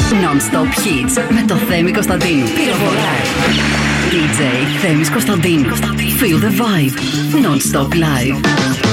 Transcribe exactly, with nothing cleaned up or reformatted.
Non-stop hits με το Θέμη Κωνσταντίνου. Πυροβολάει. ντι τζέι Θέμης Κωνσταντίνου. Feel the vibe. Non-stop live.